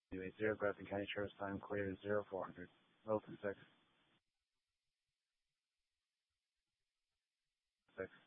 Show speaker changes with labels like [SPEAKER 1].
[SPEAKER 1] 280, Grafton County Sheriff's time clear 0400. Wilson 6. 6.